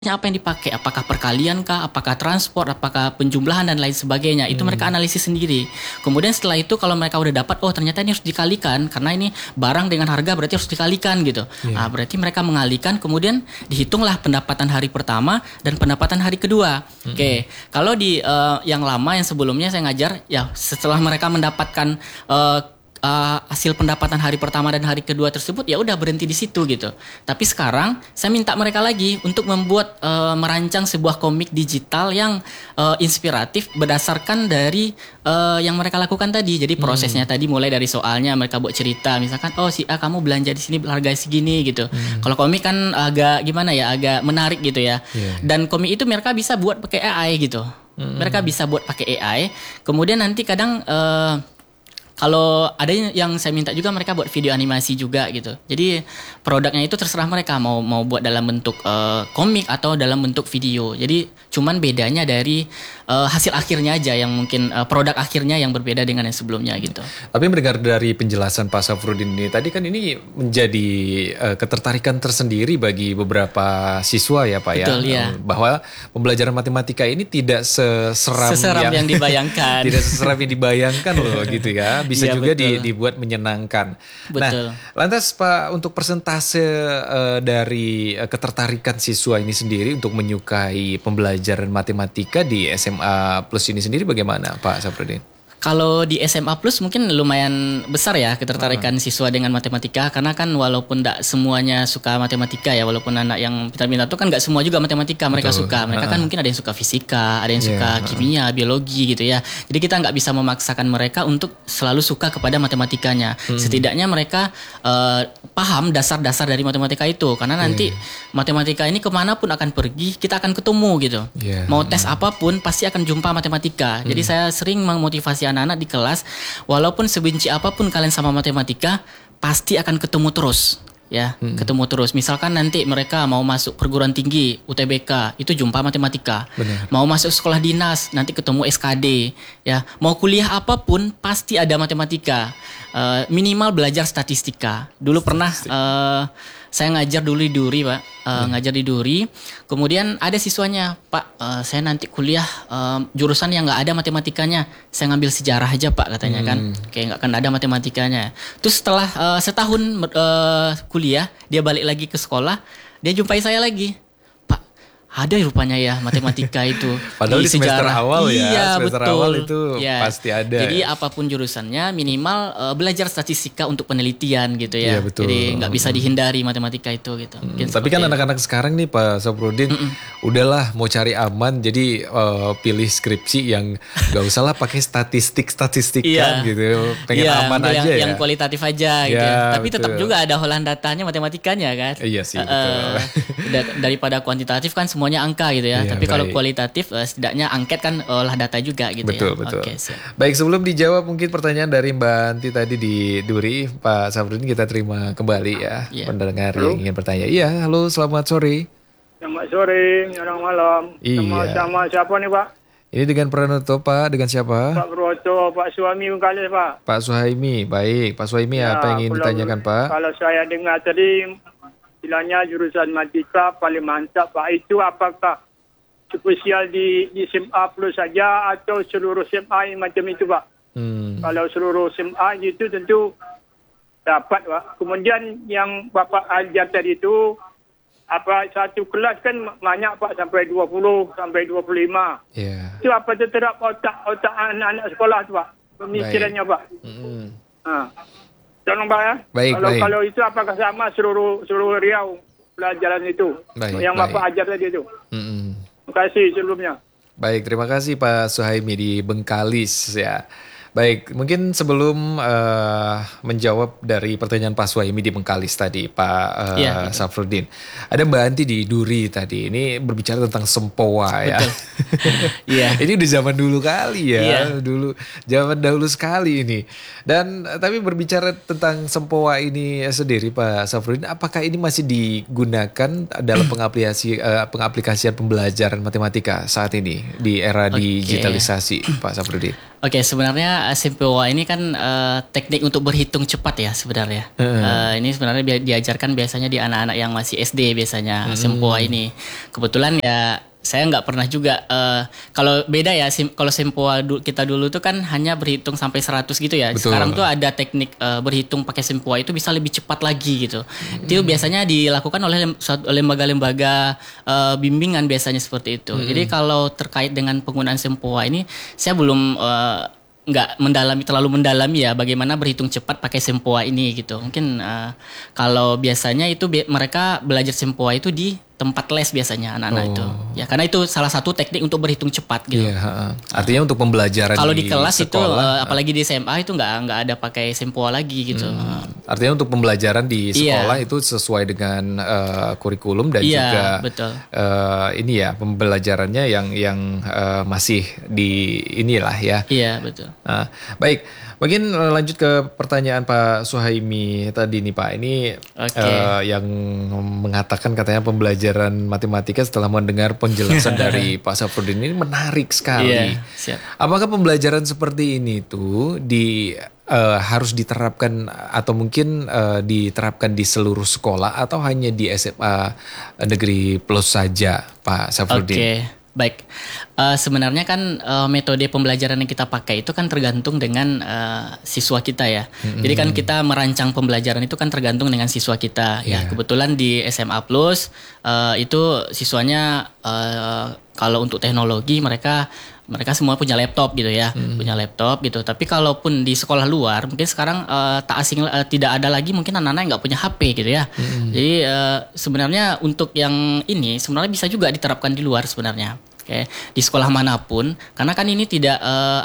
apa yang dipakai, apakah perkalian kah, apakah transport, apakah penjumlahan dan lain sebagainya. Itu mereka analisis sendiri. Kemudian setelah itu kalau mereka udah dapat, oh ternyata ini harus dikalikan karena ini barang dengan harga berarti harus dikalikan gitu. Nah, berarti mereka mengalihkan, kemudian dihitunglah pendapatan hari pertama dan pendapatan hari kedua. Oke, kalau di yang lama yang sebelumnya saya ngajar, ya setelah mereka mendapatkan hasil pendapatan hari pertama dan hari kedua tersebut, ya udah berhenti di situ gitu. Tapi sekarang saya minta mereka lagi untuk membuat merancang sebuah komik digital yang inspiratif berdasarkan dari yang mereka lakukan tadi. Jadi prosesnya tadi mulai dari soalnya mereka buat cerita, misalkan oh si A kamu belanja di sini harga segini gitu. Kalau komik kan agak gimana ya, agak menarik gitu ya. Dan komik itu mereka bisa buat pakai AI gitu. Mereka bisa buat pakai AI. Kemudian nanti kadang kalau ada yang saya minta juga mereka buat video animasi juga gitu. Jadi produknya itu terserah mereka mau buat dalam bentuk komik atau dalam bentuk video. Jadi cuman bedanya dari hasil akhirnya aja yang mungkin produk akhirnya yang berbeda dengan yang sebelumnya gitu. Tapi mendengar dari penjelasan Pak Safruddin ini tadi kan ini menjadi ketertarikan tersendiri bagi beberapa siswa ya Pak. Betul, ya. Bahwa pembelajaran matematika ini tidak seseram yang dibayangkan. Tidak seseram yang dibayangkan loh gitu ya. Bisa ya, juga dibuat menyenangkan. Betul. Nah, lantas Pak, untuk persentase dari ketertarikan siswa ini sendiri untuk menyukai pembelajaran matematika di SMA Plus ini sendiri bagaimana Pak Safruddin? Kalau di SMA Plus mungkin lumayan besar ya ketertarikan siswa dengan matematika, karena kan walaupun tidak semuanya suka matematika ya, walaupun anak yang pintar-pintar itu kan nggak semua juga matematika mereka suka. Mereka kan mungkin ada yang suka fisika, ada yang suka kimia, biologi gitu ya. Jadi kita nggak bisa memaksakan mereka untuk selalu suka kepada matematikanya. Setidaknya mereka paham dasar-dasar dari matematika itu, karena nanti matematika ini kemanapun akan pergi kita akan ketemu gitu. Mau tes apapun pasti akan jumpa matematika. Jadi saya sering memotivasi anak-anak di kelas, walaupun sebenci apapun kalian sama matematika, pasti akan ketemu terus. Ya, ketemu terus. Misalkan nanti mereka mau masuk perguruan tinggi UTBK, itu jumpa matematika. Benar. Mau masuk sekolah dinas, nanti ketemu SKD. Ya, mau kuliah apapun pasti ada matematika. Minimal belajar statistika. Dulu pernah saya ngajar dulu di Duri, Pak. Ngajar di Duri. Kemudian ada siswanya, Pak, saya nanti kuliah jurusan yang nggak ada matematikanya. Saya ngambil sejarah aja, Pak, katanya kan. Kayak nggak akan ada matematikanya. Terus setelah setahun kuliah, dia balik lagi ke sekolah, dia jumpai saya lagi. Ada rupanya ya matematika itu. Padahal di semester awal ya. Iya, semester betul. awal itu pasti ada. Jadi apapun jurusannya minimal belajar statistika untuk penelitian gitu ya. Iya, betul. Jadi nggak bisa dihindari matematika itu gitu. Tapi kan anak-anak sekarang nih Pak Safruddin, udahlah mau cari aman, jadi pilih skripsi yang nggak usah lah pakai statistikan gitu. Pengen aman aja ya. Yang kualitatif aja gitu ya. Tapi tetap juga ada olahan datanya, matematikanya kan. Iya sih, betul. Daripada kuantitatif kan semuanya angka gitu ya. Iya, tapi kalau kualitatif setidaknya angket kan olah data juga gitu betul, ya. Betul. Oke, baik, sebelum dijawab mungkin pertanyaan dari Mbak Anti tadi di Duri, Pak Safruddin kita terima kembali ya. Pendengar yang ingin bertanya. Iya, halo, selamat sore. Selamat sore, menjelang malam. Sama siapa nih Pak? Ini dengan Pranoto Pak, dengan siapa? Pak Broto, Pak Suami Bengkalis Pak. Pak Suhaimi, baik. Pak Suhaimi apa yang ingin ditanyakan Pak? Kalau saya dengar tadi, istilahnya jurusan matematika paling mantap Pak. Itu apakah spesial di SMA Plus saja atau seluruh SMA macam itu Pak? Kalau seluruh SMA itu tentu dapat Pak. Kemudian yang Bapak ajar tadi itu, apa satu kelas kan banyak Pak, sampai 20 sampai 25. Itu apa terterap otak anak-anak sekolah tu Pak? Pemikirannya Pak. Tolong Pak ya. Baik. Kalau itu apakah sama seluruh Riau pelajaran itu yang Bapak ajar tadi itu? Terima kasih sebelumnya. Baik, terima kasih Pak Suhaimi di Bengkalis ya. Baik, mungkin sebelum menjawab dari pertanyaan Pak Suhaimi di Bengkalis tadi, Pak Safruddin, ada Mbak Anti di Duri tadi. Ini berbicara tentang sempoa ya. Ini di zaman dulu kali ya, dulu zaman dahulu sekali ini. Dan tapi berbicara tentang sempoa ini sendiri, Pak Safruddin, apakah ini masih digunakan dalam pengaplikasian pembelajaran matematika saat ini di era digitalisasi, Pak Safruddin? Oke, sebenarnya SMPOA ini kan teknik untuk berhitung cepat ya sebenarnya. Ini sebenarnya diajarkan biasanya di anak-anak yang masih SD biasanya SMPOA ini. Kebetulan ya saya nggak pernah juga. Kalau beda ya, kalau SMPOA kita dulu tuh kan hanya berhitung sampai 100 gitu ya. Betul. Sekarang tuh ada teknik berhitung pakai SMPOA itu bisa lebih cepat lagi gitu. Itu biasanya dilakukan oleh lembaga-lembaga bimbingan biasanya seperti itu. Jadi kalau terkait dengan penggunaan SMPOA ini saya belum nggak terlalu mendalami ya bagaimana berhitung cepat pakai SMPOA ini gitu. Mungkin kalau biasanya itu mereka belajar SMPOA itu di tempat les biasanya anak-anak itu. Ya karena itu salah satu teknik untuk berhitung cepat gitu. Iya, artinya untuk pembelajaran kalau di kelas sekolah, itu apalagi di SMA itu nggak ada pakai SMPOA lagi gitu. Artinya untuk pembelajaran di sekolah itu sesuai dengan kurikulum dan juga betul. Ini ya pembelajarannya yang masih di inilah ya. Iya, betul. Baik, mungkin lanjut ke pertanyaan Pak Suhaimi tadi nih Pak. Ini yang mengatakan katanya pembelajaran matematika setelah mendengar penjelasan dari Pak Safruddin ini menarik sekali. Siap. Apakah pembelajaran seperti ini tuh harus diterapkan atau mungkin diterapkan di seluruh sekolah atau hanya di SMA Negeri Plus saja Pak Safruddin? Oke. Baik, sebenarnya kan metode pembelajaran yang kita pakai itu kan tergantung dengan siswa kita ya. Jadi kan kita merancang pembelajaran itu kan tergantung dengan siswa kita. Ya kebetulan di SMA Plus itu siswanya kalau untuk teknologi mereka semua punya laptop gitu ya, punya laptop gitu. Tapi kalaupun di sekolah luar, mungkin sekarang tidak ada lagi mungkin anak-anak yang nggak punya HP gitu ya. Jadi sebenarnya untuk yang ini sebenarnya bisa juga diterapkan di luar sebenarnya. Oke, di sekolah manapun, karena kan ini tidak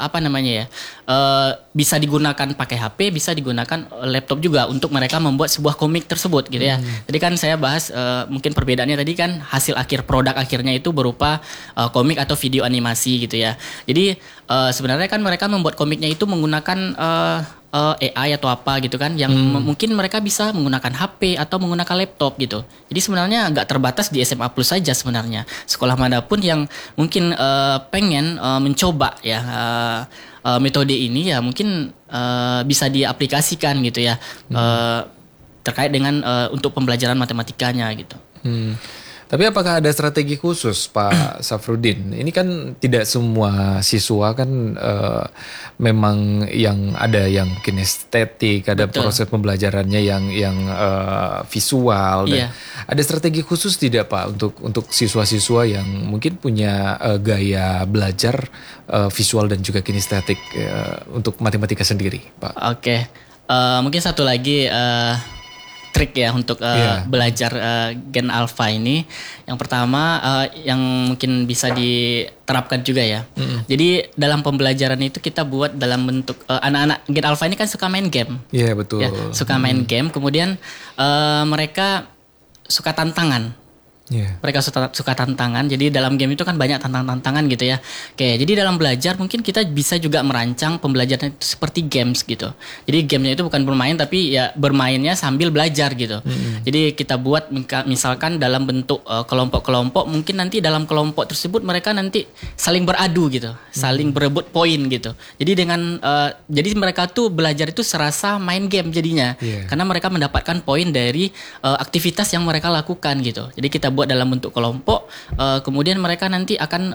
bisa digunakan pakai HP, bisa digunakan laptop juga untuk mereka membuat sebuah komik tersebut gitu ya. Jadi kan saya bahas mungkin perbedaannya tadi kan hasil produk akhirnya itu berupa komik atau video animasi gitu ya. Jadi sebenarnya kan mereka membuat komiknya itu menggunakan AI atau apa gitu kan yang mungkin mereka bisa menggunakan HP atau menggunakan laptop gitu. Jadi sebenarnya nggak terbatas di SMA Plus saja sebenarnya. Sekolah manapun yang mungkin pengen mencoba ya metode ini ya mungkin bisa diaplikasikan gitu ya terkait dengan untuk pembelajaran matematikanya gitu. Tapi apakah ada strategi khusus Pak Safruddin? Ini kan tidak semua siswa kan memang yang ada yang kinestetik, ada proses pembelajarannya yang visual. Dan ada strategi khusus tidak Pak untuk siswa-siswa yang mungkin punya gaya belajar visual dan juga kinestetik untuk matematika sendiri Pak? Oke, mungkin satu lagi trik ya untuk belajar gen alpha ini. Yang pertama yang mungkin bisa diterapkan juga ya. Jadi dalam pembelajaran itu kita buat dalam bentuk anak-anak gen alpha ini kan suka main game. Iya betul. Ya, suka main game. Kemudian mereka suka tantangan. Mereka suka tantangan. Jadi dalam game itu kan banyak tantangan gitu ya. Oke, jadi dalam belajar mungkin kita bisa juga merancang pembelajaran itu seperti games gitu. Jadi gamenya itu bukan bermain tapi ya bermainnya sambil belajar gitu. Jadi kita buat misalkan dalam bentuk kelompok-kelompok. Mungkin nanti dalam kelompok tersebut mereka nanti saling beradu gitu, saling berebut poin gitu. Jadi jadi mereka tuh belajar itu serasa main game jadinya. Karena mereka mendapatkan poin dari aktivitas yang mereka lakukan gitu. Jadi kita buat dalam bentuk kelompok, kemudian mereka nanti akan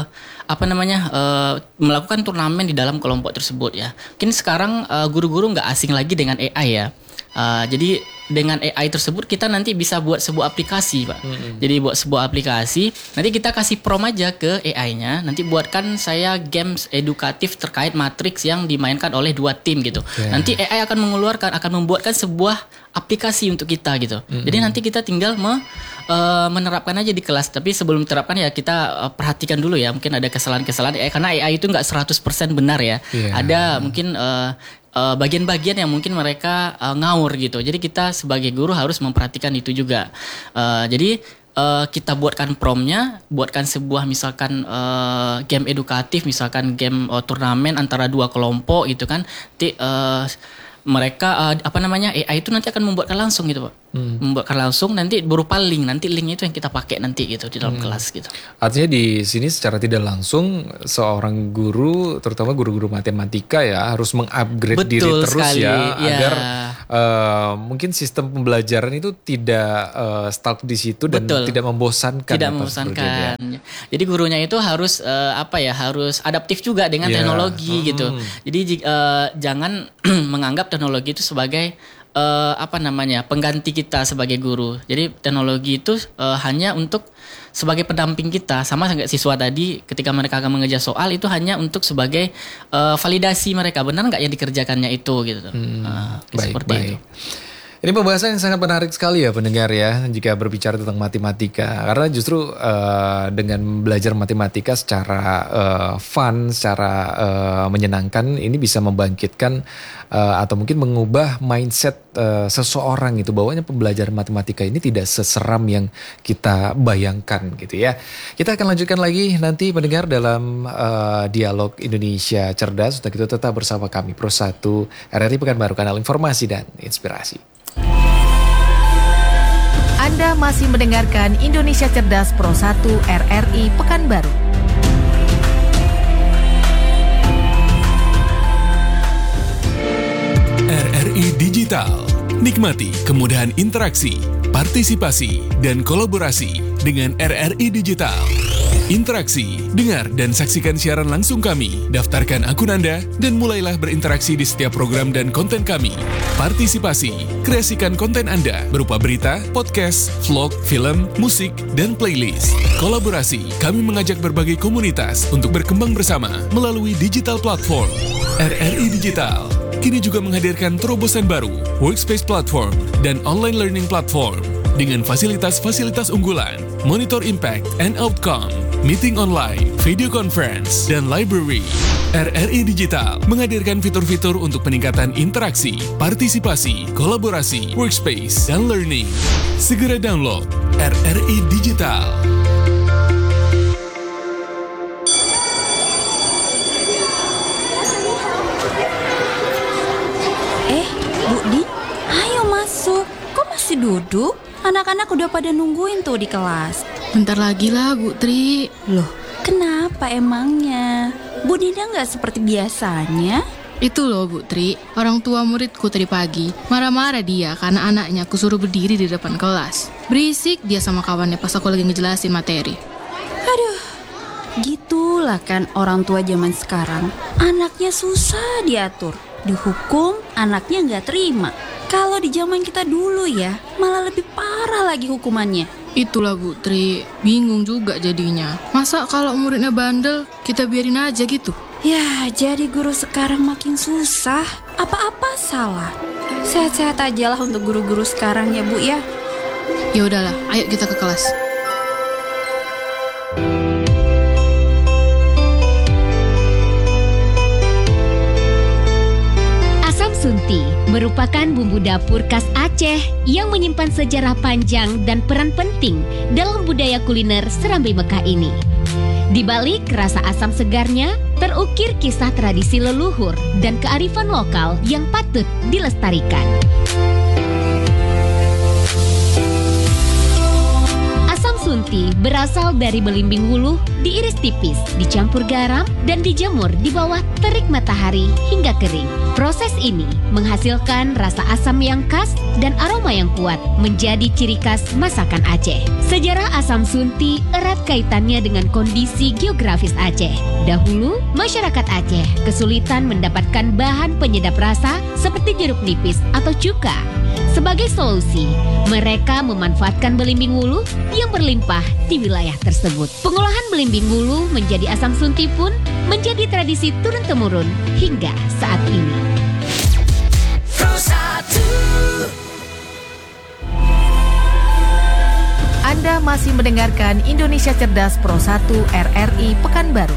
melakukan turnamen di dalam kelompok tersebut ya. Mungkin sekarang guru-guru nggak asing lagi dengan AI ya. Jadi dengan AI tersebut kita nanti bisa buat sebuah aplikasi Pak. Jadi buat sebuah aplikasi, nanti kita kasih prompt aja ke AI-nya, nanti buatkan saya games edukatif terkait matriks yang dimainkan oleh 2 tim gitu. Nanti AI akan membuatkan sebuah aplikasi untuk kita gitu. Jadi nanti kita tinggal menerapkan aja di kelas. Tapi sebelum diterapkan ya kita perhatikan dulu ya, mungkin ada kesalahan-kesalahan AI, karena AI itu nggak 100% benar ya. Ada mungkin bagian-bagian yang mungkin mereka ngawur gitu. Jadi kita sebagai guru harus memperhatikan itu juga. Jadi kita buatkan promptnya, buatkan sebuah misalkan game edukatif, misalkan game turnamen antara 2 kelompok gitu kan. Nanti mereka AI itu nanti akan membuatkan langsung gitu Pak. Membuatkan langsung nanti berupa link, nanti linknya itu yang kita pakai nanti gitu di dalam kelas gitu. Artinya di sini secara tidak langsung seorang guru, terutama guru-guru matematika ya, harus mengupgrade diri terus sekali, agar mungkin sistem pembelajaran itu tidak stuck di situ dan tidak membosankan. Tidak membosankan. Ya. Jadi gurunya itu harus harus adaptif juga dengan teknologi gitu. Jadi jangan menganggap teknologi itu sebagai pengganti kita sebagai guru. Jadi teknologi itu hanya untuk sebagai pendamping kita. Sama kayak siswa tadi ketika mereka akan mengejar soal itu hanya untuk sebagai validasi mereka benar nggak yang dikerjakannya itu gitu. Seperti itu. Ini pembahasan yang sangat menarik sekali ya pendengar ya, jika berbicara tentang matematika. Karena justru dengan belajar matematika secara fun, secara menyenangkan, ini bisa membangkitkan atau mungkin mengubah mindset seseorang itu, bahwanya pembelajaran matematika ini tidak seseram yang kita bayangkan gitu ya. Kita akan lanjutkan lagi nanti pendengar dalam Dialog Indonesia Cerdas. Untuk itu tetap bersama kami Pro 1 RRI Pekanbaru, kanal informasi dan inspirasi. Anda masih mendengarkan Indonesia Cerdas Pro 1 RRI Pekanbaru. RRI Digital. Nikmati kemudahan interaksi, partisipasi, dan kolaborasi dengan RRI Digital. Interaksi, dengar dan saksikan siaran langsung kami, daftarkan akun Anda, dan mulailah berinteraksi di setiap program dan konten kami. Partisipasi, kreasikan konten Anda berupa berita, podcast, vlog, film, musik, dan playlist. Kolaborasi, kami mengajak berbagai komunitas untuk berkembang bersama melalui digital platform. RRI Digital kini juga menghadirkan terobosan baru, workspace platform, dan online learning platform dengan fasilitas-fasilitas unggulan, monitor impact and outcome, meeting online, video conference, dan library. RRI Digital menghadirkan fitur-fitur untuk peningkatan interaksi, partisipasi, kolaborasi, workspace, dan learning. Segera download RRI Digital. Budi, ayo masuk. Kok masih duduk? Anak-anak udah pada nungguin tuh di kelas. Bentar lagi lah, Bu Tri. Loh, kenapa emangnya? Bu Dinda nggak seperti biasanya? Itu loh, Bu Tri. Orang tua muridku tadi pagi marah-marah dia karena anaknya aku suruh berdiri di depan kelas. Berisik dia sama kawannya pas aku lagi ngejelasin materi. Aduh, gitulah kan orang tua zaman sekarang. Anaknya susah diatur. Dihukum, anaknya nggak terima. Kalau di zaman kita dulu ya, malah lebih parah lagi hukumannya. Itulah Bu Tri, bingung juga jadinya. Masa kalau muridnya bandel, kita biarin aja gitu? Ya, jadi guru sekarang makin susah. Apa-apa salah. Sehat-sehat aja lah untuk guru-guru sekarang ya Bu ya. Ya udahlah, ayo kita ke kelas. Sunti merupakan bumbu dapur khas Aceh yang menyimpan sejarah panjang dan peran penting dalam budaya kuliner Serambi Mekah ini. Di balik rasa asam segarnya, terukir kisah tradisi leluhur dan kearifan lokal yang patut dilestarikan. Sunti berasal dari belimbing wuluh, diiris tipis, dicampur garam, dan dijemur di bawah terik matahari hingga kering. Proses ini menghasilkan rasa asam yang khas dan aroma yang kuat, menjadi ciri khas masakan Aceh. Sejarah asam sunti erat kaitannya dengan kondisi geografis Aceh. Dahulu, masyarakat Aceh kesulitan mendapatkan bahan penyedap rasa seperti jeruk nipis atau cuka. Sebagai solusi, mereka memanfaatkan belimbing wuluh yang berlimpah di wilayah tersebut. Pengolahan belimbing wuluh menjadi asam sunti pun menjadi tradisi turun-temurun hingga saat ini. Anda masih mendengarkan Indonesia Cerdas Pro 1 RRI Pekanbaru.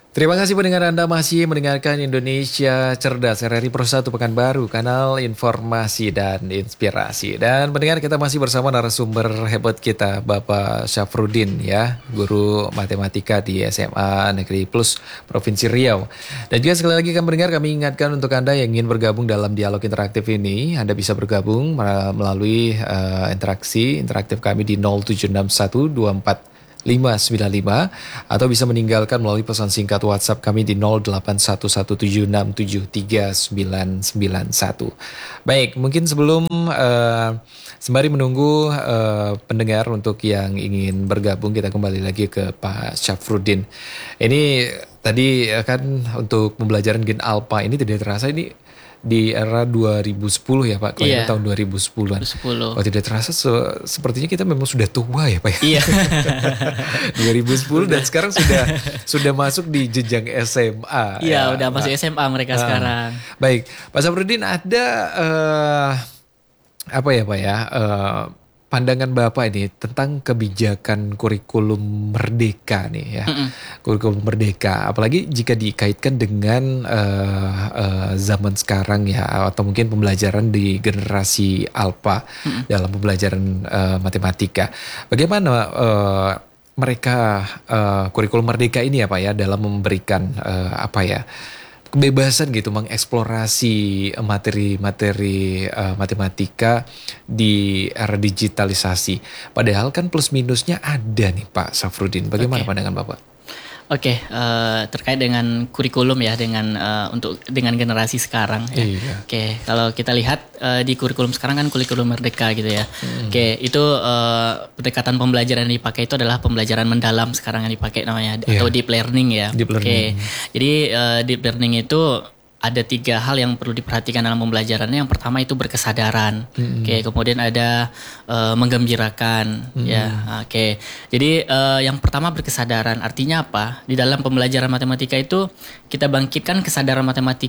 Terima kasih pendengar Anda masih mendengarkan Indonesia Cerdas, RRI Pro 1 Pekanbaru, kanal informasi dan inspirasi. Dan pendengar, kita masih bersama narasumber hebat kita, Bapak Syafruddin ya, guru matematika di SMA Negeri Plus Provinsi Riau. Dan juga sekali lagi kami ingatkan untuk Anda yang ingin bergabung dalam dialog interaktif ini, Anda bisa bergabung melalui interaksi interaktif kami di 076124 595 atau bisa meninggalkan melalui pesan singkat WhatsApp kami di 0811767391. Baik, mungkin sebelum sembari menunggu pendengar untuk yang ingin bergabung, kita kembali lagi ke Pak Syafruddin. Ini tadi kan untuk pembelajaran gen alpha ini tidak terasa ini di era 2010 ya Pak, kelahiran tahun 2010-an. Oh, tidak terasa sepertinya kita memang sudah tua ya Pak ya. Iya. 2010 dan sekarang sudah masuk di jenjang SMA. Iya, udah masuk SMA mereka sekarang. Baik, Pak Syafruddin, ada apa ya Pak ya? Pandangan Bapak ini tentang kebijakan kurikulum merdeka nih ya. Kurikulum merdeka, apalagi jika dikaitkan dengan zaman sekarang ya, atau mungkin pembelajaran di generasi alpha dalam pembelajaran matematika. Bagaimana mereka kurikulum merdeka ini ya Pak ya dalam memberikan kebebasan gitu mengeksplorasi materi-materi matematika di era digitalisasi. Padahal kan plus minusnya ada nih Pak Syafruddin. Bagaimana pandangan Bapak? Oke, terkait dengan kurikulum ya, dengan generasi sekarang ya. Iya. Oke, kalau kita lihat di kurikulum sekarang kan kurikulum merdeka gitu ya. Oke, itu pendekatan pembelajaran yang dipakai itu adalah pembelajaran mendalam sekarang yang dipakai namanya, atau deep learning ya. Oke, jadi deep learning itu ada 3 hal yang perlu diperhatikan dalam pembelajarannya. Yang pertama itu berkesadaran. Oke, kemudian ada menggembirakan ya. Oke. Jadi yang pertama berkesadaran artinya apa? Di dalam pembelajaran matematika itu kita bangkitkan kesadaran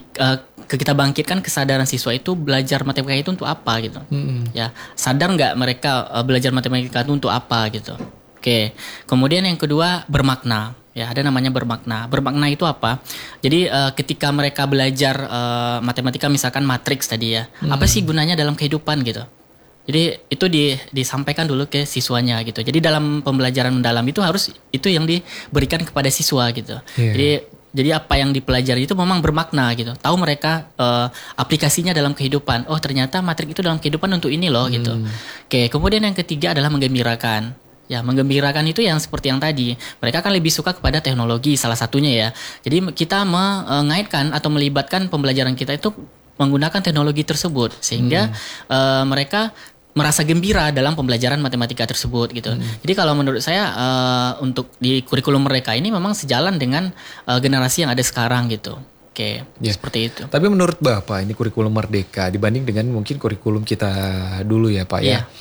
kesadaran siswa itu belajar matematika itu untuk apa gitu. Ya, sadar nggak mereka belajar matematika itu untuk apa gitu. Oke. Kemudian yang kedua bermakna. Ya, ada namanya bermakna. Bermakna itu apa? Jadi ketika mereka belajar matematika misalkan matriks tadi ya, apa sih gunanya dalam kehidupan gitu. Jadi itu disampaikan dulu ke siswanya gitu. Jadi dalam pembelajaran mendalam itu harus itu yang diberikan kepada siswa gitu. Jadi apa yang dipelajari itu memang bermakna gitu. Tahu mereka aplikasinya dalam kehidupan. Oh, ternyata matrik itu dalam kehidupan untuk ini loh gitu. Oke, kemudian yang ketiga adalah menggembirakan. Ya, menggembirakan itu yang seperti yang tadi. Mereka kan lebih suka kepada teknologi salah satunya ya. Jadi kita mengaitkan atau melibatkan pembelajaran kita itu menggunakan teknologi tersebut sehingga mereka merasa gembira dalam pembelajaran matematika tersebut gitu. Jadi kalau menurut saya untuk di kurikulum mereka ini memang sejalan dengan generasi yang ada sekarang gitu. Oke, seperti itu. Tapi menurut Bapak ini kurikulum merdeka dibanding dengan mungkin kurikulum kita dulu ya Pak ya.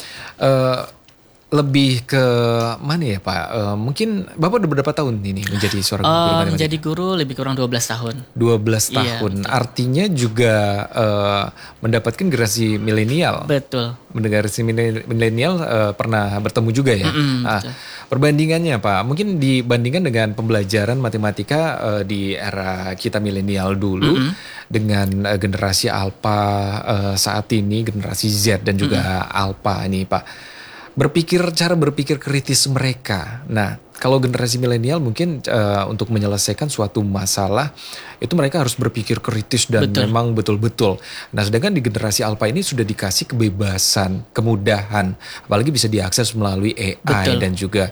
Lebih ke mana ya Pak? Mungkin Bapak udah berapa tahun ini menjadi seorang guru matematika? Menjadi guru lebih kurang 12 tahun. 12 tahun. Iya, artinya juga mendapatkan generasi milenial. Betul. Generasi milenial pernah bertemu juga ya. Perbandingannya Pak, mungkin dibandingkan dengan pembelajaran matematika di era kita milenial dulu dengan generasi alpha saat ini, generasi Z dan juga alpha ini Pak. Cara berpikir kritis mereka. Nah, kalau generasi milenial mungkin untuk menyelesaikan suatu masalah itu mereka harus berpikir kritis dan memang betul-betul. Nah, sedangkan di generasi alpha ini sudah dikasih kebebasan, kemudahan, apalagi bisa diakses melalui AI dan juga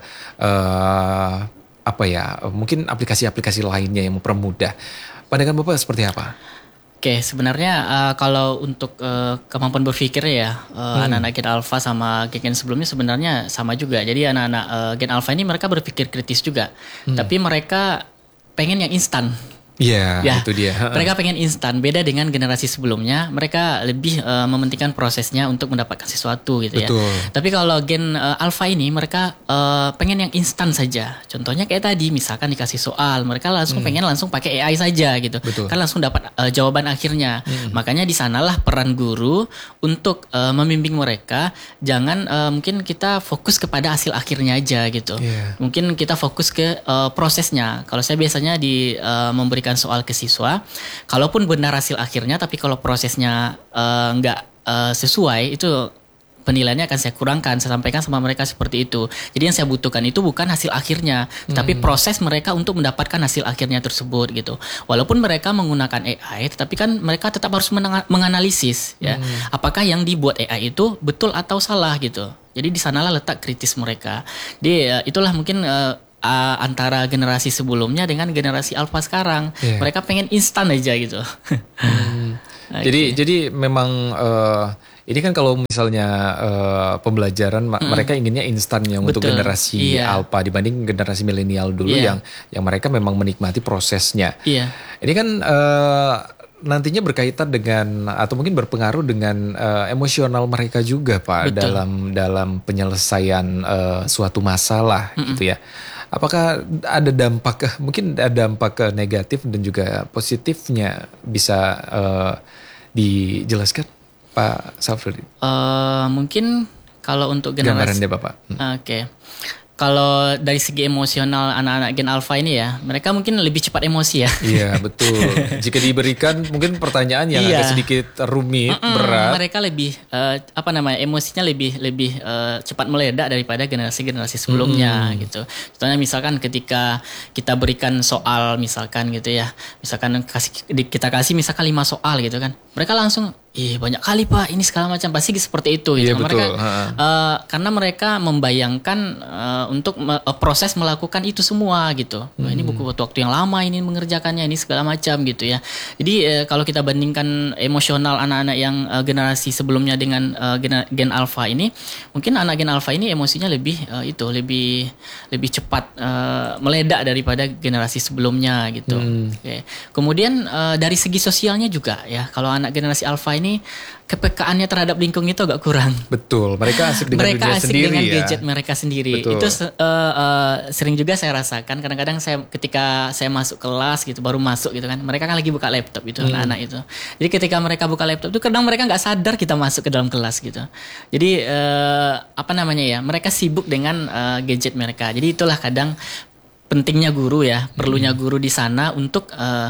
mungkin aplikasi-aplikasi lainnya yang mempermudah. Pandangan Bapak seperti apa? Oke, sebenarnya kalau untuk kemampuan berpikir ya anak-anak Gen Alpha sama gen sebelumnya sebenarnya sama juga. Jadi anak-anak Gen Alpha ini mereka berpikir kritis juga, tapi mereka pengen yang instan. Iya, itu dia. Mereka pengen instan. Beda dengan generasi sebelumnya, mereka lebih mementingkan prosesnya untuk mendapatkan sesuatu gitu ya. Tapi kalau gen alpha ini mereka pengen yang instan saja. Contohnya kayak tadi, misalkan dikasih soal, mereka langsung pengen langsung pakai AI saja gitu. Kan langsung dapat jawaban akhirnya. Makanya di sanalah peran guru untuk membimbing mereka. Jangan mungkin kita fokus kepada hasil akhirnya aja gitu. Mungkin kita fokus ke prosesnya. Kalau saya biasanya memberikan soal ke siswa, kalaupun benar hasil akhirnya, tapi kalau prosesnya nggak sesuai, itu penilaiannya akan saya kurangkan. Saya sampaikan sama mereka seperti itu. Jadi yang saya butuhkan itu bukan hasil akhirnya, tapi proses mereka untuk mendapatkan hasil akhirnya tersebut gitu. Walaupun mereka menggunakan AI, tetapi kan mereka tetap harus menganalisis ya, apakah yang dibuat AI itu betul atau salah gitu. Jadi di sanalah letak kritis mereka. Jadi itulah mungkin antara generasi sebelumnya dengan generasi alpha sekarang. Mereka pengen instan aja gitu. Jadi memang ini kan kalau misalnya pembelajaran mereka inginnya instannya untuk generasi alpha dibanding generasi milenial dulu yang mereka memang menikmati prosesnya. Ini kan nantinya berkaitan dengan atau mungkin berpengaruh dengan emosional mereka juga Pak. dalam penyelesaian suatu masalah gitu ya. Apakah ada dampak, mungkin ada dampak negatif dan juga positifnya, bisa dijelaskan Pak Safruddin? Mungkin kalau untuk generasi, gambaran deh Bapak. Oke. Kalau dari segi emosional anak-anak gen alpha ini ya, mereka mungkin lebih cepat emosi ya. Iya betul. Jika diberikan mungkin pertanyaan yang agak sedikit rumit, berat, mereka lebih emosinya lebih cepat meledak daripada generasi-generasi sebelumnya gitu. Contohnya misalkan ketika kita berikan soal misalkan gitu ya, misalkan kita kasih misalkan 5 soal gitu kan, mereka langsung banyak kali Pak, ini segala macam, pasti seperti itu gitu. Mereka karena mereka membayangkan untuk proses melakukan itu semua gitu. Ini butuh waktu yang lama ini mengerjakannya, ini segala macam gitu ya. Jadi kalau kita bandingkan emosional anak-anak yang generasi sebelumnya dengan gen alpha ini, mungkin anak gen alpha ini emosinya lebih cepat meledak daripada generasi sebelumnya gitu. Kemudian dari segi sosialnya juga ya, kalau anak generasi alpha ini kepekaannya terhadap lingkungan itu agak kurang. Betul, mereka asik dengan dunia sendiri dengan ya. gadget mereka sendiri. Betul. Itu sering juga saya rasakan. Kadang-kadang ketika saya masuk kelas gitu, baru masuk gitu kan, mereka kan lagi buka laptop gitu, anak-anak itu. Jadi ketika mereka buka laptop itu kadang mereka nggak sadar kita masuk ke dalam kelas gitu. Jadi mereka sibuk dengan gadget mereka. Jadi itulah kadang pentingnya guru ya, perlunya guru di sana untuk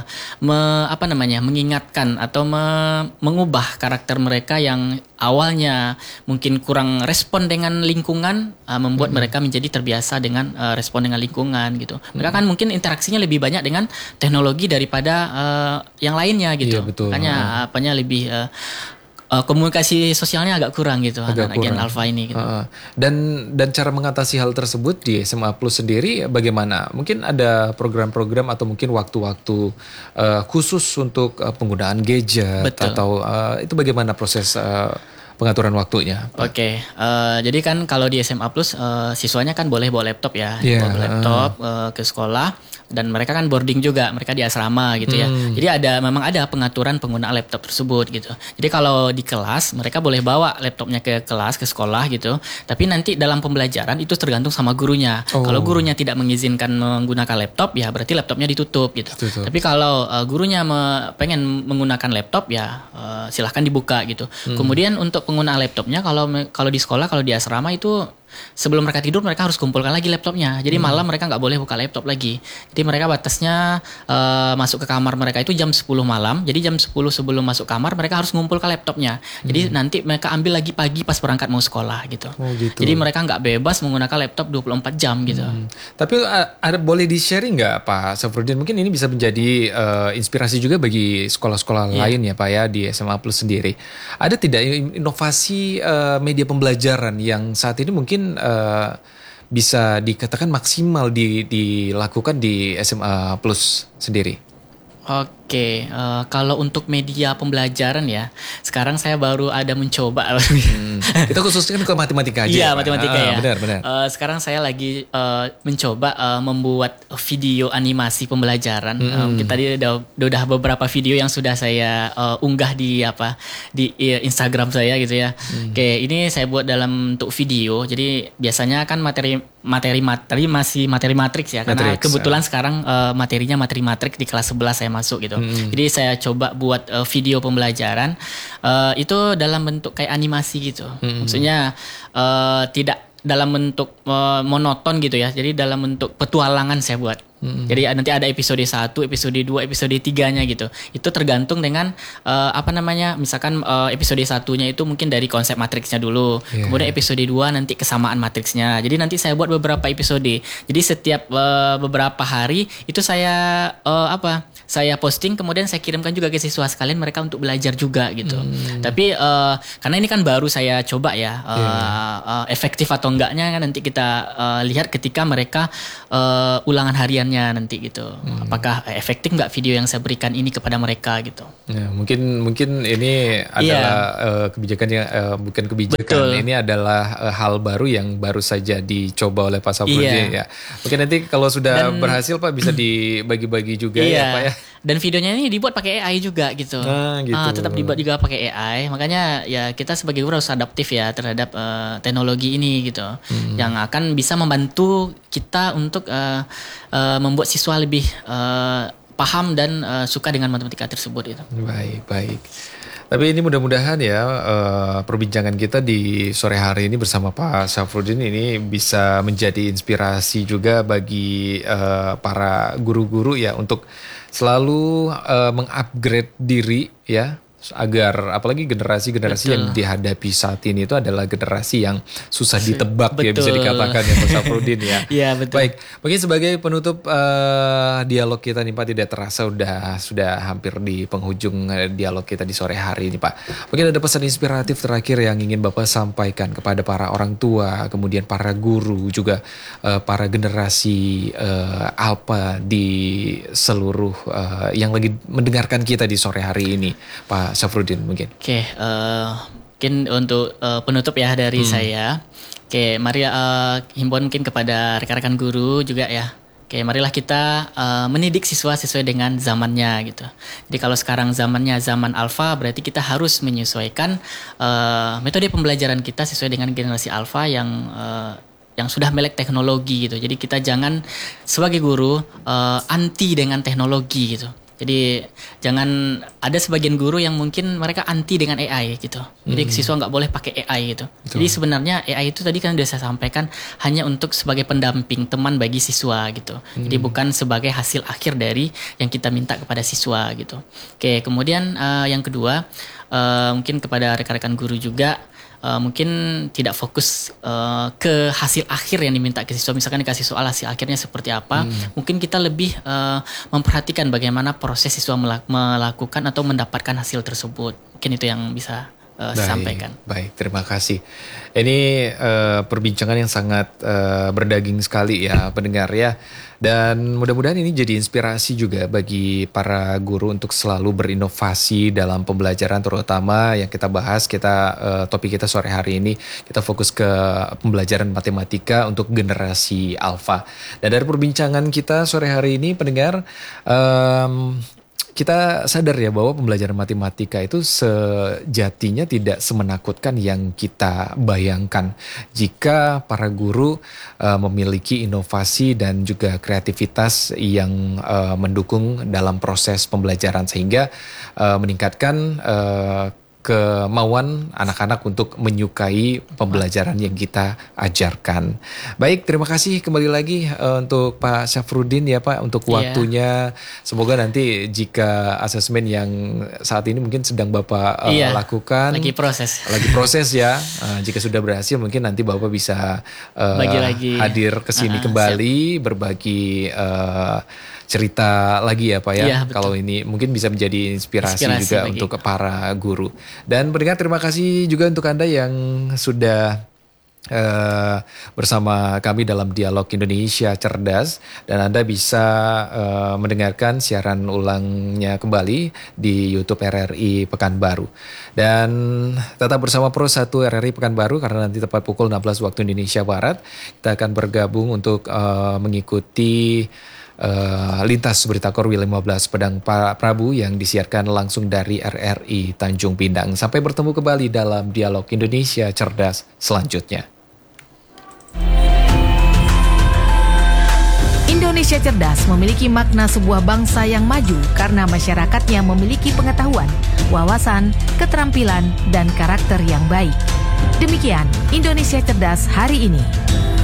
mengingatkan atau mengubah karakter mereka yang awalnya mungkin kurang respon dengan lingkungan, membuat mereka menjadi terbiasa dengan respon dengan lingkungan gitu. Mereka kan mungkin interaksinya lebih banyak dengan teknologi daripada yang lainnya gitu. Iya, betul. Makanya lebih komunikasi sosialnya agak kurang gitu anak-anak gen alpha ini gitu. Dan cara mengatasi hal tersebut di SMA Plus sendiri bagaimana? Mungkin ada program-program atau mungkin waktu-waktu khusus untuk penggunaan gadget. Betul. Atau itu bagaimana proses pengaturan waktunya? Oke, jadi kan kalau di SMA Plus siswanya kan boleh bawa laptop ya, bawa laptop ke sekolah. Dan mereka kan boarding juga, mereka di asrama gitu ya. Jadi memang ada pengaturan penggunaan laptop tersebut gitu. Jadi kalau di kelas mereka boleh bawa laptopnya ke kelas, ke sekolah gitu. Tapi nanti dalam pembelajaran itu tergantung sama gurunya. Kalau gurunya tidak mengizinkan menggunakan laptop, ya berarti laptopnya ditutup gitu. Tapi kalau gurunya pengen menggunakan laptop, ya silahkan dibuka gitu. Kemudian untuk penggunaan laptopnya, kalau di sekolah, kalau di asrama itu sebelum mereka tidur mereka harus kumpulkan lagi laptopnya. Jadi malam mereka nggak boleh buka laptop lagi. Jadi mereka batasnya masuk ke kamar mereka itu jam 10 malam. Jadi jam 10 sebelum masuk kamar mereka harus ngumpulkan laptopnya. Jadi nanti mereka ambil lagi pagi pas berangkat mau sekolah gitu. Jadi mereka nggak bebas menggunakan laptop 24 jam gitu. Tapi boleh di-sharing nggak Pak Safruddin? Mungkin ini bisa menjadi inspirasi juga bagi sekolah-sekolah lain ya Pak ya, di SMA Plus sendiri. Ada tidak inovasi media pembelajaran yang saat ini mungkin bisa dikatakan maksimal dilakukan di SMA Plus sendiri? Oke, kalau untuk media pembelajaran ya, sekarang saya baru ada mencoba. Kita khususkan ke matematika aja. Iya, matematika ya. Benar. Sekarang saya lagi mencoba membuat video animasi pembelajaran. Mungkin tadi udah beberapa video yang sudah saya unggah di Instagram saya gitu ya. Oke, ini saya buat dalam bentuk video. Jadi biasanya kan materi masih materi matriks ya, karena kebetulan sekarang materinya materi matriks di kelas 11 saya masuk gitu. Jadi saya coba buat video pembelajaran itu dalam bentuk kayak animasi gitu. Maksudnya tidak dalam bentuk monoton gitu ya. Jadi dalam bentuk petualangan saya buat. Jadi nanti ada episode 1, episode 2, episode 3-nya gitu. Itu tergantung dengan misalkan episode 1-nya itu mungkin dari konsep matriksnya dulu. Kemudian episode 2 nanti kesamaan matriksnya. Jadi nanti saya buat beberapa episode. Jadi setiap beberapa hari itu saya posting, kemudian saya kirimkan juga ke siswa sekalian mereka untuk belajar juga gitu. Tapi karena ini kan baru saya coba ya, efektif atau enggaknya kan nanti kita lihat ketika mereka ulangan hariannya nanti gitu. Apakah efektif nggak video yang saya berikan ini kepada mereka gitu? Ya, mungkin ini adalah kebijakan yang bukan kebijakan. Betul. Ini adalah hal baru yang baru saja dicoba oleh Pak Safruddin ya. Mungkin nanti kalau sudah berhasil Pak bisa dibagi-bagi juga ya Pak ya. Dan videonya ini dibuat pakai AI juga gitu. Tetap dibuat juga pakai AI. Makanya ya kita sebagai guru harus adaptif ya terhadap teknologi ini gitu. Yang akan bisa membantu kita untuk membuat siswa lebih paham dan suka dengan matematika tersebut gitu. Baik. Tapi ini mudah-mudahan ya perbincangan kita di sore hari ini bersama Pak Safruddin ini bisa menjadi inspirasi juga bagi para guru-guru ya untuk selalu mengupgrade diri ya, agar apalagi generasi yang dihadapi saat ini itu adalah generasi yang susah ditebak ya, bisa dikatakan ya Pak Safruddin ya. Iya betul. Baik, mungkin sebagai penutup dialog kita nih Pak, tidak terasa sudah hampir di penghujung dialog kita di sore hari ini Pak. Mungkin ada pesan inspiratif terakhir yang ingin Bapak sampaikan kepada para orang tua, kemudian para guru juga para generasi Alpha di seluruh yang lagi mendengarkan kita di sore hari ini Pak Safruddin mungkin. Oke, mungkin untuk penutup ya dari saya. Oke, mari himbauan mungkin kepada rekan-rekan guru juga ya. Oke, marilah kita mendidik siswa sesuai dengan zamannya gitu. Jadi kalau sekarang zamannya zaman alfa, berarti kita harus menyesuaikan metode pembelajaran kita sesuai dengan generasi alfa yang sudah melek teknologi gitu. Jadi kita jangan sebagai guru anti dengan teknologi gitu. Jadi jangan ada sebagian guru yang mungkin mereka anti dengan AI gitu. Jadi siswa nggak boleh pakai AI gitu. Betul. Jadi sebenarnya AI itu tadi kan sudah saya sampaikan hanya untuk sebagai pendamping teman bagi siswa gitu. Jadi bukan sebagai hasil akhir dari yang kita minta kepada siswa gitu. Oke, kemudian yang kedua mungkin kepada rekan-rekan guru juga. Mungkin tidak fokus ke hasil akhir yang diminta ke siswa. Misalkan dikasih soal hasil akhirnya seperti apa, mungkin kita lebih memperhatikan bagaimana proses siswa melakukan atau mendapatkan hasil tersebut. Mungkin itu yang bisa sampaikan. Baik, terima kasih. Ini perbincangan yang sangat berdaging sekali ya pendengar ya. Dan mudah-mudahan ini jadi inspirasi juga bagi para guru untuk selalu berinovasi dalam pembelajaran, terutama yang kita bahas, topik kita sore hari ini kita fokus ke pembelajaran matematika untuk generasi alfa. Dan dari perbincangan kita sore hari ini pendengar, kita sadar ya bahwa pembelajaran matematika itu sejatinya tidak semenakutkan yang kita bayangkan. Jika para guru memiliki inovasi dan juga kreativitas yang mendukung dalam proses pembelajaran sehingga meningkatkan kemauan anak-anak untuk menyukai pembelajaran yang kita ajarkan. Baik, terima kasih kembali lagi untuk Pak Safruddin ya Pak untuk waktunya. Semoga nanti jika asesmen yang saat ini mungkin sedang Bapak lakukan lagi proses ya. Jika sudah berhasil mungkin nanti Bapak bisa hadir ke sini kembali berbagi cerita lagi ya Pak ya. Kalau ini mungkin bisa menjadi inspirasi juga untuk para guru. Dan pendengar terima kasih juga untuk Anda yang sudah bersama kami dalam Dialog Indonesia Cerdas, dan Anda bisa mendengarkan siaran ulangnya kembali di YouTube RRI Pekanbaru. Dan tetap bersama Pro 1 RRI Pekanbaru, karena nanti tepat pukul 16 waktu Indonesia Barat kita akan bergabung untuk mengikuti lintas berita Korwil 15 Pedang Prabu yang disiarkan langsung dari RRI Tanjung Pinang. Sampai bertemu kembali dalam Dialog Indonesia Cerdas selanjutnya. Indonesia Cerdas memiliki makna sebuah bangsa yang maju karena masyarakatnya memiliki pengetahuan, wawasan, keterampilan, dan karakter yang baik. Demikian Indonesia Cerdas hari ini.